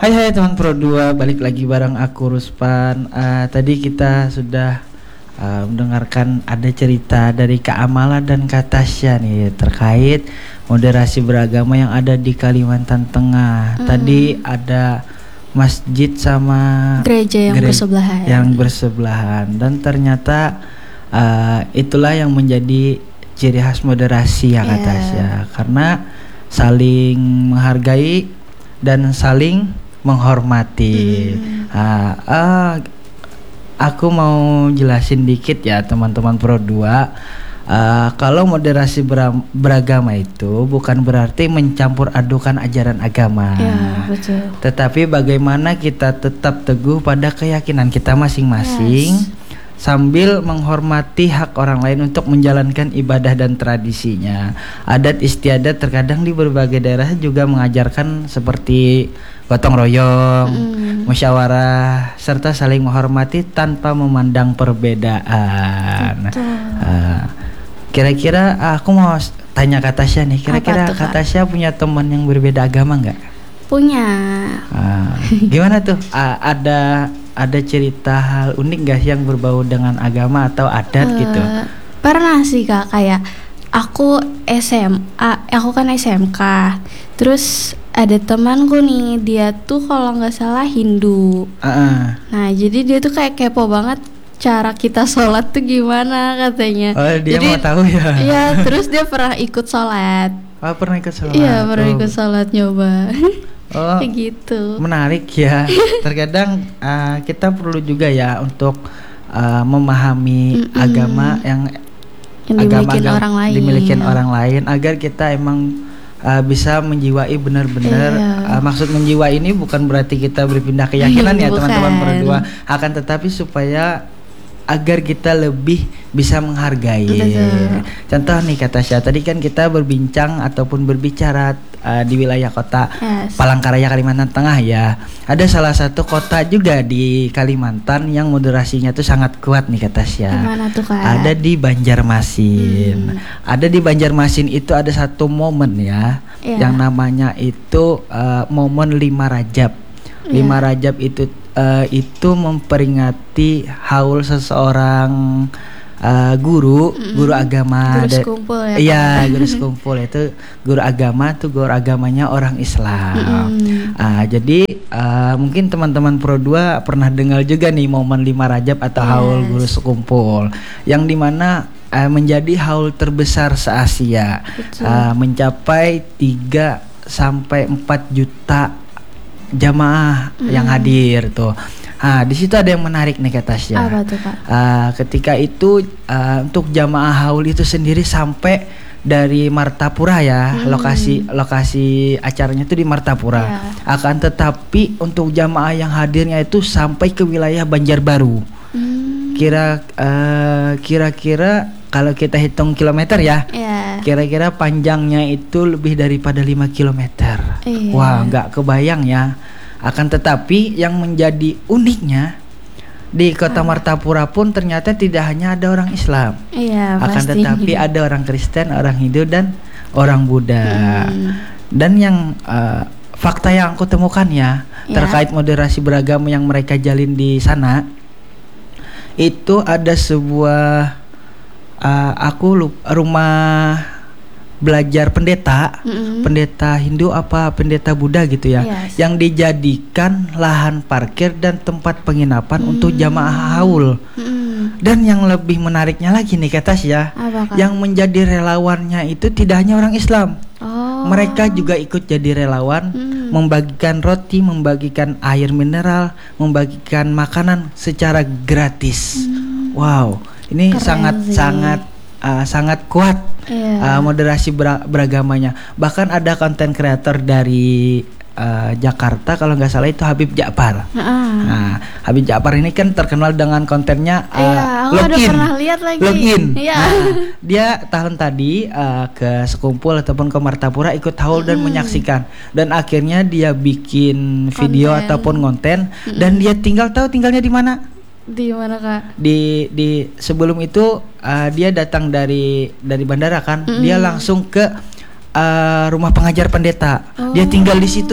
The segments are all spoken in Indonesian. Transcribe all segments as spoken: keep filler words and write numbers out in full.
Hai hai teman Pro dua, balik lagi bareng aku Ruspan. Uh, tadi kita sudah uh, mendengarkan ada cerita dari Kak Amala dan Kak Tasya nih terkait moderasi beragama yang ada di Kalimantan Tengah. Hmm. Tadi ada masjid sama gereja yang gere- bersebelahan. Yang bersebelahan dan ternyata uh, itulah yang menjadi ciri khas moderasi ya Kak Yeah. Tasya, karena saling menghargai dan saling menghormati. Hmm. Uh, uh, aku mau jelasin dikit ya teman-teman Pro dua. Uh, kalau moderasi ber- beragama itu bukan berarti mencampur adukan ajaran agama. Ya, betul. Tetapi bagaimana kita tetap teguh pada keyakinan kita masing-masing. Yes. Sambil menghormati hak orang lain untuk menjalankan ibadah dan tradisinya. Adat istiadat terkadang di berbagai daerah juga mengajarkan seperti gotong royong, mm. musyawarah, serta saling menghormati tanpa memandang perbedaan. Uh, kira-kira aku mau tanya Kak Tasya nih, kira-kira Kak Tasya punya teman yang berbeda agama nggak? Punya. Uh, gimana tuh? Uh, ada ada cerita hal unik gak yang berbau dengan agama atau adat uh, gitu? Pernah sih Kak, kayak aku S M A, aku kan S M K. Terus ada temanku nih, dia tuh kalau nggak salah Hindu. Uh-uh. Nah jadi dia tuh kayak kepo banget cara kita sholat tuh gimana katanya. Oh dia jadi, mau tahu ya? Iya, terus dia pernah ikut sholat. Oh pernah ikut sholat? Iya pernah oh. ikut sholat nyoba. Oh, gitu. Menarik ya. Terkadang uh, kita perlu juga ya untuk uh, memahami Mm-mm. agama yang, yang dimiliki orang lain, dimiliki orang lain agar kita emang uh, bisa menjiwai benar-benar. Iya. Uh, maksud menjiwai ini bukan berarti kita berpindah keyakinan ya teman-teman berdua, akan tetapi supaya agar kita lebih bisa menghargai. Betul. Contoh nih kata Tasya, tadi kan kita berbincang ataupun berbicara uh, di wilayah kota yes. Palangkaraya Kalimantan Tengah ya. Ada salah satu kota juga di Kalimantan yang moderasinya tuh sangat kuat nih kata Tasya. Gimana tuh Kak? Ada di Banjarmasin. Hmm. Ada di Banjarmasin itu ada satu momen ya, yeah. yang namanya itu uh, momen lima Rajab. Lima yeah. Rajab itu Uh, itu memperingati haul seseorang uh, guru, mm-hmm. guru agama. Guru sekumpul ya. Iya, guru sekumpul itu guru agama tuh guru agamanya orang Islam. Mm-hmm. Uh, jadi uh, mungkin teman-teman Pro dua pernah dengar juga nih momen lima Rajab atau yes. haul guru sekumpul, yang dimana uh, menjadi haul terbesar se-Asia, uh, mencapai tiga sampai empat juta jamaah mm. yang hadir tuh. Ah, di situ ada yang menarik nih kata Tasya. Apa tuh Pak? Uh, ketika itu uh, untuk jamaah haul itu sendiri sampai dari Martapura ya, mm. lokasi lokasi acaranya itu di Martapura. Yeah. Akan tetapi untuk jamaah yang hadirnya itu sampai ke wilayah Banjarbaru. Mm. Kira uh, kira-kira kalau kita hitung kilometer ya, yeah. kira-kira panjangnya itu lebih daripada lima kilometer. Yeah. Wah, nggak kebayang ya. Akan tetapi yang menjadi uniknya di kota ah. Martapura pun ternyata tidak hanya ada orang Islam. Yeah, akan pasti. tetapi ada orang Kristen, orang Hindu dan orang Buddha. Hmm. Dan yang uh, fakta yang aku temukan ya, yeah. terkait moderasi beragama yang mereka jalin di sana, itu ada sebuah Uh, aku lupa, rumah belajar pendeta, mm-hmm. pendeta Hindu apa pendeta Buddha gitu ya, yes. yang dijadikan lahan parkir dan tempat penginapan mm-hmm. untuk jamaah haul. Mm-hmm. Dan yang lebih menariknya lagi nih kata Tasya, yang menjadi relawannya itu tidak hanya orang Islam. Oh. Mereka juga ikut jadi relawan, mm. membagikan roti, membagikan air mineral, membagikan makanan secara gratis. Mm. Wow. Ini Keren sangat sih. sangat uh, sangat kuat yeah. uh, moderasi ber- beragamanya. Bahkan ada konten kreator dari uh, Jakarta kalau nggak salah itu Habib Ja'far. Uh. Nah, Habib Ja'far ini kan terkenal dengan kontennya uh, yeah, aku login. Udah pernah lihat lagi. Login. Yeah. Nah, dia tahun tadi uh, ke Sekumpul ataupun ke Martapura ikut haul mm. dan menyaksikan. Dan akhirnya dia bikin video konten. ataupun konten mm. dan dia tinggal tahu tinggalnya di mana? Di mana Kak? Di di sebelum itu uh, dia datang dari dari bandara kan, mm. dia langsung ke uh, rumah pengajar pendeta. Oh. Dia tinggal di situ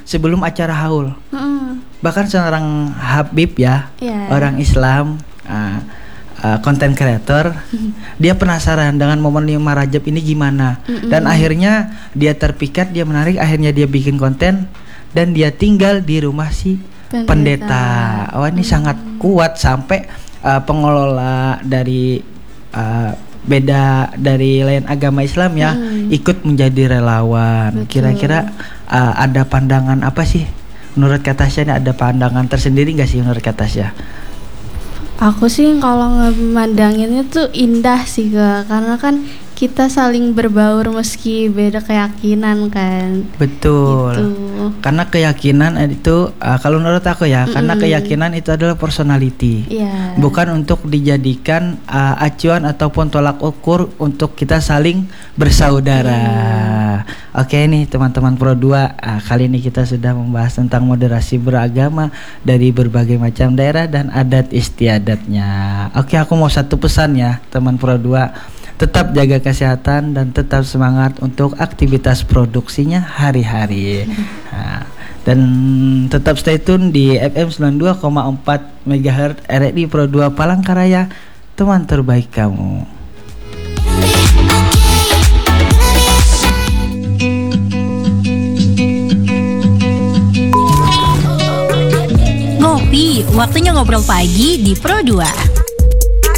sebelum acara haul. Mm. Bahkan seorang Habib ya, yeah. orang Islam, uh, uh, content creator, dia penasaran dengan momen lima Rajab ini gimana. Mm-mm. Dan akhirnya dia terpikat, dia menarik, akhirnya dia bikin konten dan dia tinggal di rumah si pendeta. pendeta. Oh ini mm. sangat kuat sampai uh, pengelola dari uh, beda dari lain agama Islam ya mm. ikut menjadi relawan. Betul. Kira-kira uh, ada pandangan apa sih? Menurut Kak Tasya ini ada pandangan tersendiri nggak sih menurut Kak Tasya? Aku sih kalau ngemandanginnya tuh indah sih Kak, karena kan kita saling berbaur meski beda keyakinan kan. Betul. Gitu. Karena keyakinan itu uh, kalau menurut aku ya, mm-mm. karena keyakinan itu adalah personality. Yeah. Bukan untuk dijadikan uh, acuan ataupun tolak ukur untuk kita saling bersaudara. Yeah. Oke nih teman-teman Pro dua, uh, kali ini kita sudah membahas tentang moderasi beragama dari berbagai macam daerah dan adat istiadatnya. Oke, aku mau satu pesan ya teman Pro dua. Tetap jaga kesehatan dan tetap semangat untuk aktivitas produksinya hari-hari. Nah, dan tetap stay tune di F M sembilan puluh dua koma empat megahertz R R I Pro dua Palangkaraya, teman terbaik kamu. Ngopi, waktunya ngobrol pagi di Pro dua.